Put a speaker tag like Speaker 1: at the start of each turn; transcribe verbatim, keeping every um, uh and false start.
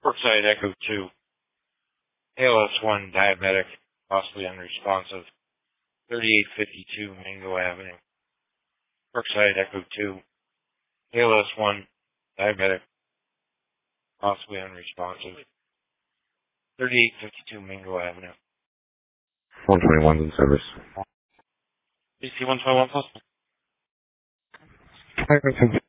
Speaker 1: Brookside Echo two, A L S one diabetic, possibly unresponsive, thirty-eight fifty-two Mingo Avenue. Brookside Echo two, A L S one diabetic, possibly unresponsive, thirty-eight fifty-two Mingo Avenue.
Speaker 2: one twenty-one in service.
Speaker 1: B C one twenty-one plus.
Speaker 2: Hi,